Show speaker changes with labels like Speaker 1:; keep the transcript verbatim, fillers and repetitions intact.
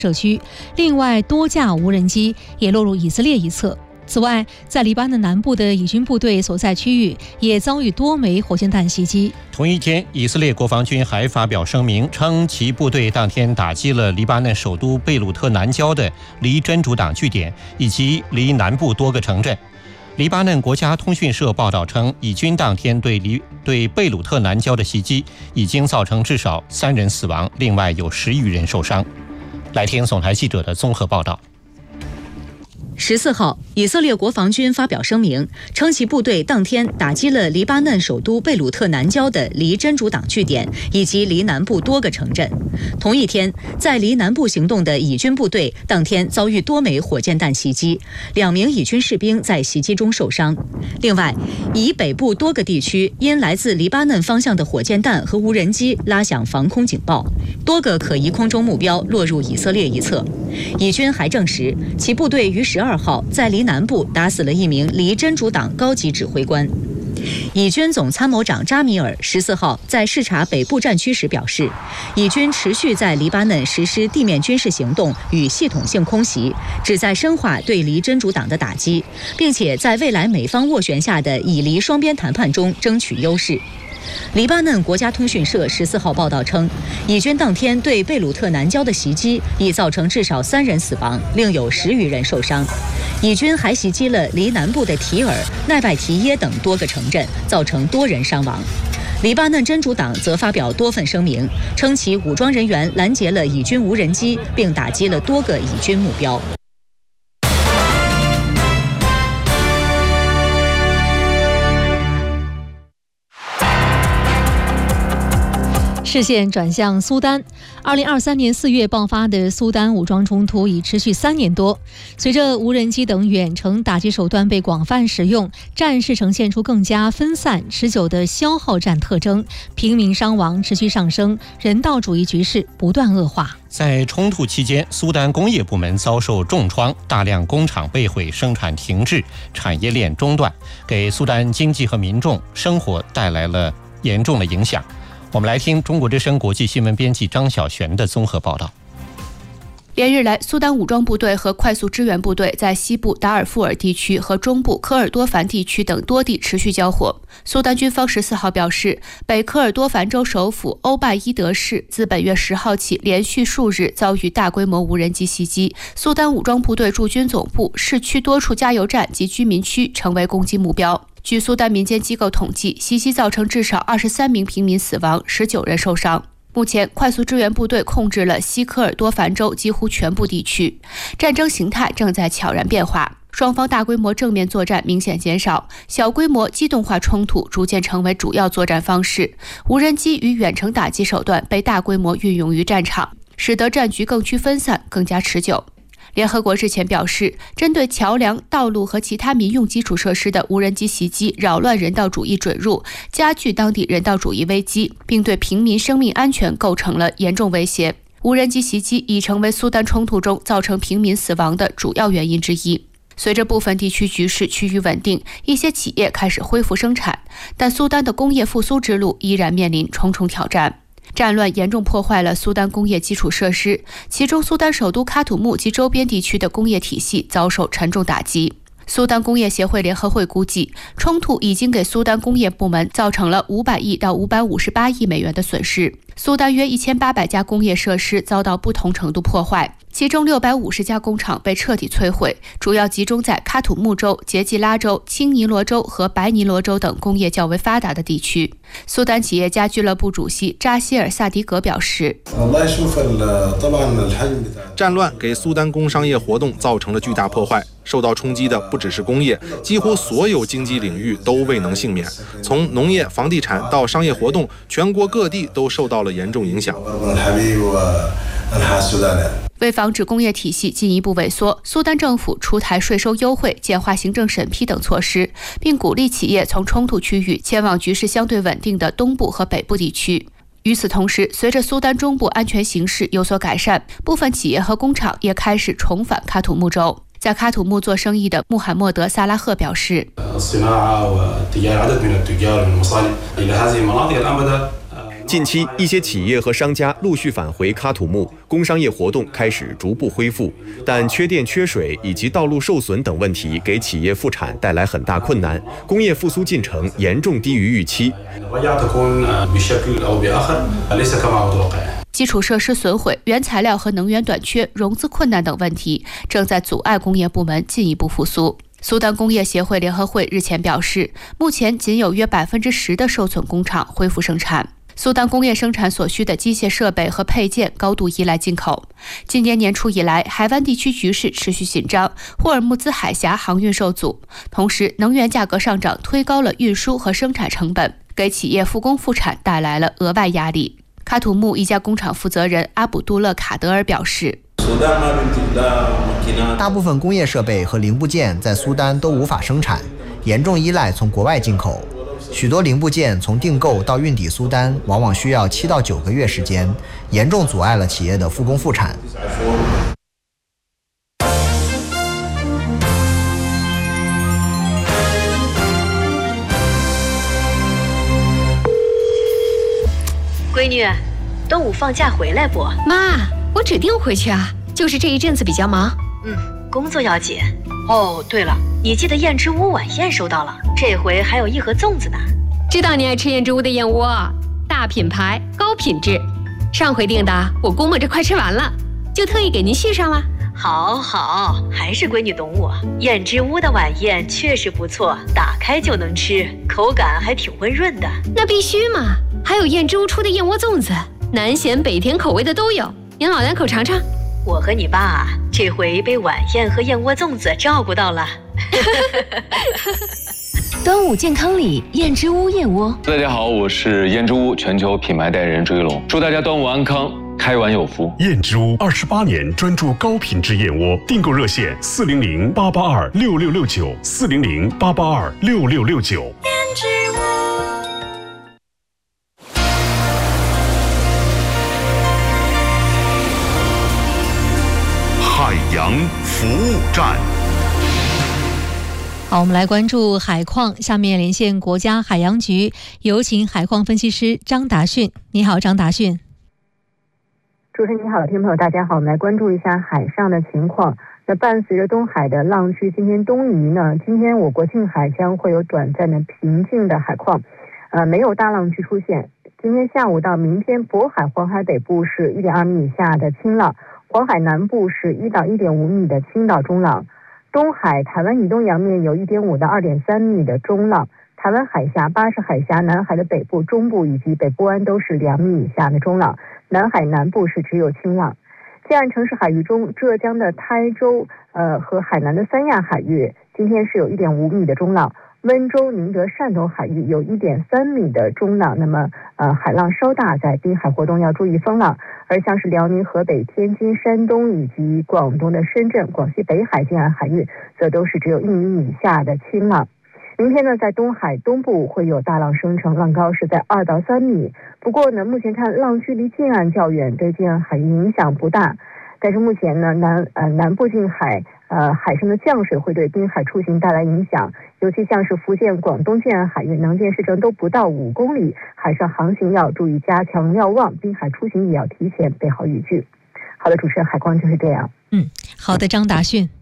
Speaker 1: 社区，另外多架无人机也落入以色列一侧。此外，在黎巴嫩南部的以军部队所在区域也遭遇多枚火箭弹袭击。
Speaker 2: 同一天，以色列国防军还发表声明，称其部队当天打击了黎巴嫩首都贝鲁特南郊的离真主党据点以及离南部多个城镇。黎巴嫩国家通讯社报道称，以军当天对黎对贝鲁特南郊的袭击已经造成至少三人死亡，另外有十余人受伤。来听总台记者的综合报道。
Speaker 3: 十四号，以色列国防军发表声明，称其部队当天打击了黎巴嫩首都贝鲁特南郊的离真主党据点以及离南部多个城镇。同一天，在离南部行动的以军部队当天遭遇多枚火箭弹袭击，两名以军士兵在袭击中受伤。另外，以北部多个地区因来自黎巴嫩方向的火箭弹和无人机拉响防空警报，多个可疑空中目标落入以色列一侧。以军还证实，其部队于十二号在离南部打死了一名离真主党高级指挥官。以军总参谋长扎米尔十四号在视察北部战区时表示，以军持续在黎巴嫩实施地面军事行动与系统性空袭，旨在深化对离真主党的打击，并且在未来美方斡旋下的以黎双边谈判中争取优势。黎巴嫩国家通讯社十四号报道称，以军当天对贝鲁特南郊的袭击已造成至少三人死亡，另有十余人受伤。以军还袭击了离南部的提尔、奈拜提耶等多个城镇，造成多人伤亡。黎巴嫩真主党则发表多份声明，称其武装人员拦截了以军无人机，并打击了多个以军目标。
Speaker 1: 视线转向苏丹。二零二三年四月爆发的苏丹武装冲突已持续三年多。随着无人机等远程打击手段被广泛使用，战事呈现出更加分散、持久的消耗战特征，平民伤亡持续上升，人道主义局势不断恶化。
Speaker 2: 在冲突期间，苏丹工业部门遭受重创，大量工厂被毁，生产停滞，产业链中断，给苏丹经济和民众生活带来了严重的影响。我们来听中国之声国际新闻编辑张晓璇的综合报道。
Speaker 4: 连日来，苏丹武装部队和快速支援部队在西部达尔富尔地区和中部科尔多凡地区等多地持续交火。苏丹军方十四号表示，北科尔多凡州首府欧拜伊德市自本月十号起连续数日遭遇大规模无人机袭击，苏丹武装部队驻军总部、市区多处加油站及居民区成为攻击目标。据苏丹民间机构统计，袭击造成至少二十三名平民死亡，十九人受伤。目前，快速支援部队控制了西科尔多凡州几乎全部地区，战争形态正在悄然变化。双方大规模正面作战明显减少，小规模机动化冲突逐渐成为主要作战方式。无人机与远程打击手段被大规模运用于战场，使得战局更趋分散，更加持久。联合国日前表示，针对桥梁、道路和其他民用基础设施的无人机袭击扰乱人道主义准入，加剧当地人道主义危机，并对平民生命安全构成了严重威胁。无人机袭击已成为苏丹冲突中造成平民死亡的主要原因之一。随着部分地区局势趋于稳定，一些企业开始恢复生产，但苏丹的工业复苏之路依然面临重重挑战。战乱严重破坏了苏丹工业基础设施，其中苏丹首都喀土穆及周边地区的工业体系遭受沉重打击。苏丹工业协会联合会估计，冲突已经给苏丹工业部门造成了五百亿到五百五十八亿美元的损失。苏丹约一千八百家工业设施遭到不同程度破坏，其中六百五十家工厂被彻底摧毁，主要集中在喀土穆州、杰季拉州、青尼罗州和白尼罗州等工业较为发达的地区。苏丹企业家俱乐部主席扎希尔萨迪格表示，
Speaker 5: 战乱给苏丹工商业活动造成了巨大破坏，受到冲击的不只是工业，几乎所有经济领域都未能幸免。从农业、房地产到商业活动，全国各地都受到了严重影响。
Speaker 4: 为防止工业体系进一步萎缩，苏丹政府出台税收优惠、简化行政审批等措施，并鼓励企业从冲突区域前往局势相对稳定的东部和北部地区。与此同时，随着苏丹中部安全形势有所改善，部分企业和工厂也开始重返喀土穆州。在喀土穆做生意的穆罕默德·萨拉赫表示，
Speaker 6: 近期，一些企业和商家陆续返回喀土穆，工商业活动开始逐步恢复，但缺电、缺水以及道路受损等问题给企业复产带来很大困难，工业复苏进程严重低于预期。
Speaker 4: 基础设施损毁、原材料和能源短缺、融资困难等问题，正在阻碍工业部门进一步复苏。苏丹工业协会联合会日前表示，目前仅有约百分之十的受损工厂恢复生产。苏丹工业生产所需的机械设备和配件高度依赖进口。今年年初以来，海湾地区局势持续紧张，霍尔木兹海峡航运受阻，同时能源价格上涨推高了运输和生产成本，给企业复工复产带来了额外压力。喀土穆一家工厂负责人阿卜杜勒卡德尔表示，
Speaker 7: 大部分工业设备和零部件在苏丹都无法生产，严重依赖从国外进口。许多零部件从订购到运抵苏丹，往往需要七到九个月时间，严重阻碍了企业的复工复产。
Speaker 8: 闺女，端午放假回来不？
Speaker 9: 妈，我指定回去啊，就是这一阵子比较忙。
Speaker 8: 嗯，工作要紧。哦，对了，你记得燕之屋晚宴收到了，这回还有一盒粽子呢。
Speaker 9: 知道你爱吃燕之屋的燕窝，大品牌，高品质。上回订的，我估摸着快吃完了，就特意给您续上了。
Speaker 8: 好好，还是闺女懂我。燕之屋的晚宴确实不错，打开就能吃，口感还挺温润的。
Speaker 9: 那必须嘛，还有燕之屋出的燕窝粽子，南咸北甜口味的都有，您老两口尝尝。
Speaker 8: 我和你爸这回被晚宴和燕窝粽子照顾到了。
Speaker 10: 端午健康礼，燕之屋燕窝。
Speaker 11: 大家好，我是燕之屋全球品牌代言人朱一龙，祝大家端午安康，开碗有福。
Speaker 12: 燕之屋二十八年专注高品质燕窝，订购热线四零零八八二六六六九四零零八八二六六六九。
Speaker 10: 燕之屋。
Speaker 12: 海洋服务站。
Speaker 1: 好，我们来关注海况。下面连线国家海洋局，有请海况分析师张达训。你好，张达训。
Speaker 13: 主持人你好，听众朋友大家好，我们来关注一下海上的情况。那伴随着东海的浪区今天东移呢，今天我国近海将会有短暂的平静的海况，呃，没有大浪区出现。今天下午到明天，渤海、黄海北部是 一点二米以下的轻浪，黄海南部是一到一点五米的轻到中浪。东海、台湾以东洋面有 一点五到二点三米的中浪，台湾海峡、巴士海峡、南海的北部、中部以及北部湾都是两米以下的中浪，南海南部是只有轻浪。近岸城市海域中，浙江的台州呃和海南的三亚海域今天是有 一点五米的中浪，温州、宁德、汕头海域有 一点三米的中浪，那么呃海浪稍大，在滨海活动要注意风浪。而像是辽宁、河北、天津、山东以及广东的深圳、广西北海近岸海域，则都是只有一米以下的轻浪。明天呢，在东海东部会有大浪生成，浪高是在二到三米。不过呢，目前看浪距离近岸较远，对近岸海域影响不大。但是目前呢，南呃南部近海呃海上的降水会对滨海出行带来影响，尤其像是福建、广东近岸海域能见视程都不到五公里，海上航行要注意加强瞭望，滨海出行也要提前备好雨具。好的，主持人，海况就是这样。
Speaker 1: 嗯，好的，张达训。